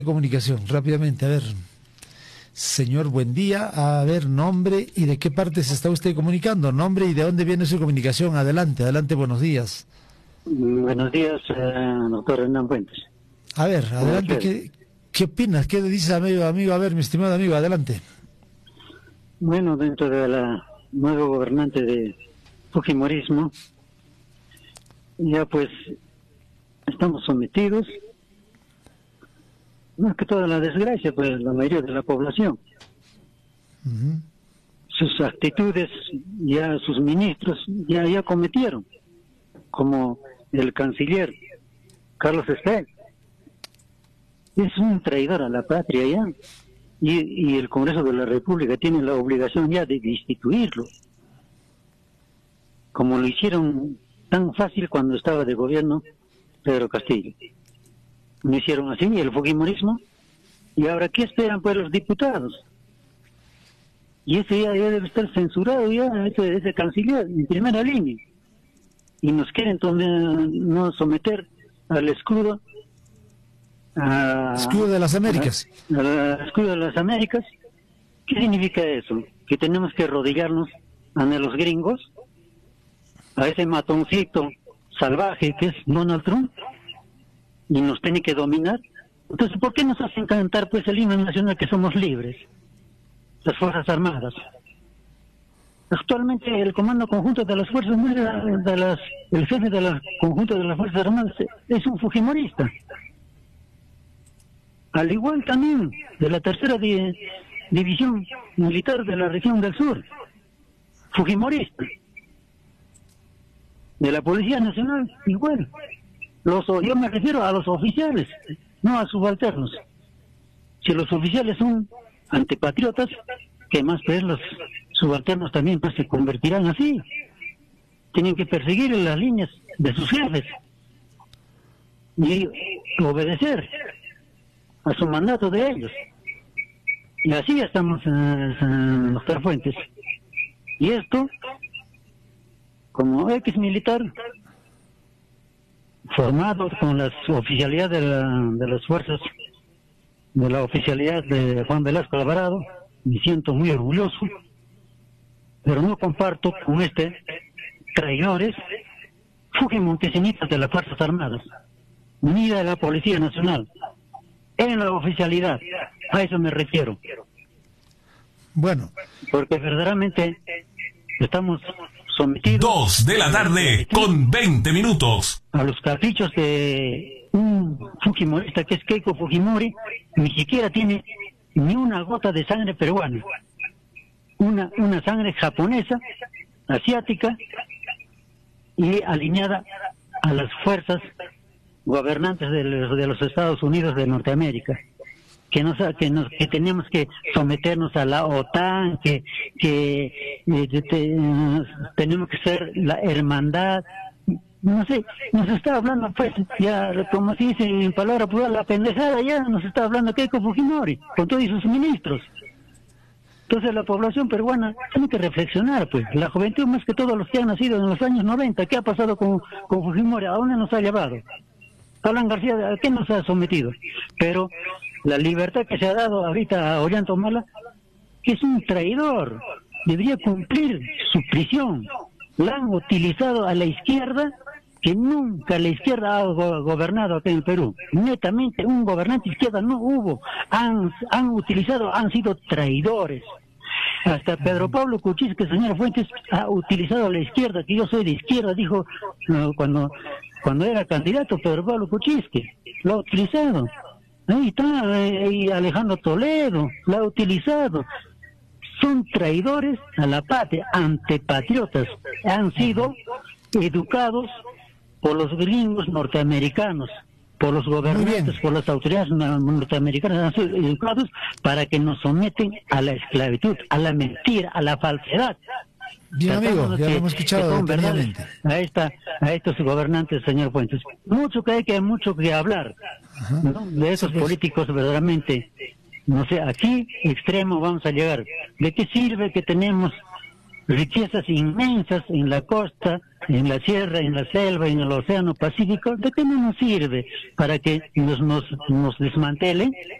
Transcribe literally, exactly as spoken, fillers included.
Comunicación, rápidamente, a ver, señor, buen día, a ver, nombre y de qué parte se está usted comunicando, nombre y de dónde viene su comunicación, adelante, adelante, buenos días. Buenos días, eh, doctor Hernán Fuentes. A ver, adelante, ¿qué, qué opinas? ¿Qué le dices, amigo, amigo? A ver, mi estimado amigo, adelante. Bueno, dentro de la nueva gobernante de Fujimorismo, ya pues estamos sometidos, más que toda la desgracia, pues la mayoría de la población. Uh-huh. Sus actitudes, ya sus ministros, ya, ya cometieron, como el canciller Carlos Esté. Es un traidor a la patria ya, y, y el Congreso de la República tiene la obligación ya de destituirlo, como lo hicieron tan fácil cuando estaba de gobierno Pedro Castillo. Lo hicieron así, el fujimorismo, y ahora ¿qué esperan pues los diputados? Y ese ya, ya debe estar censurado ya, ese, ese canciller en primera línea, y nos quieren no someter al escudo a, escudo de las Américas al escudo de las Américas. ¿Qué significa eso? Que tenemos que arrodillarnos ante los gringos, a ese matoncito salvaje que es Donald Trump, y nos tiene que dominar. Entonces, ¿por qué nos hacen cantar pues el himno nacional que somos libres? Las Fuerzas Armadas. Actualmente el Comando Conjunto de las Fuerzas Armadas, de las, el jefe del conjunto de las Fuerzas Armadas es un fujimorista. Al igual también de la tercera di, división militar de la región del sur, fujimorista. De la Policía Nacional, igual. Los, yo me refiero a los oficiales, no a subalternos. Si los oficiales son antipatriotas, que más pues los subalternos también pues se convertirán así. Tienen que perseguir en las líneas de sus jefes y obedecer a su mandato de ellos. Y así estamos, en doctor Fuentes. Y esto, como ex militar, formado con la oficialidad de, la, de las fuerzas, de la oficialidad de Juan Velasco Alvarado, me siento muy orgulloso, pero no comparto con este traidores fujimontesinistas de las Fuerzas Armadas, ni de la Policía Nacional, en la oficialidad, a eso me refiero. Bueno, porque verdaderamente estamos sometidos. Dos de la tarde con veinte minutos. A los caprichos de un fujimorista que es Keiko Fujimori, ni siquiera tiene ni una gota de sangre peruana. Una, una sangre japonesa, asiática y alineada a las fuerzas gobernantes de los, de los Estados Unidos de Norteamérica. Que nos, que nos que tenemos que someternos a la OTAN, que que eh, te, uh, tenemos que ser la hermandad, no sé, nos está hablando pues ya, como se dice en palabra pura, la pendejada ya nos está hablando Keiko Fujimori con todos sus ministros. Entonces la población peruana tiene que reflexionar, pues la juventud, más que todos los que han nacido en los años noventa, ¿qué ha pasado con, con Fujimori? ¿A dónde nos ha llevado? Alan García, ¿a qué nos ha sometido? Pero la libertad que se ha dado ahorita a Ollanta Humala, que es un traidor, debería cumplir su prisión. La han utilizado a la izquierda, que nunca la izquierda ha go gobernado acá en Perú. Netamente un gobernante izquierda no hubo. Han, han utilizado, han sido traidores. Hasta Pedro Pablo Kuczynski, señora Fuentes, ha utilizado a la izquierda, que yo soy de izquierda, dijo no, cuando cuando era candidato Pedro Pablo Kuczynski. Lo ha utilizado. Ahí está, ahí Alejandro Toledo, lo ha utilizado. Son traidores a la patria, antipatriotas. Han sido educados por los gringos norteamericanos, por los gobernantes, por las autoridades norteamericanas, han sido educados para que nos someten a la esclavitud, a la mentira, a la falsedad. Bien, amigo, ya lo hemos escuchado detenidamente. A, esta, a estos gobernantes, señor Fuentes. Mucho que hay que, mucho que hablar, ¿no? De esos políticos verdaderamente, no sé, aquí extremo vamos a llegar. ¿De qué sirve que tenemos riquezas inmensas en la costa, en la sierra, en la selva, en el océano Pacífico, ¿de qué no nos sirve? Para que nos, nos, nos desmantelen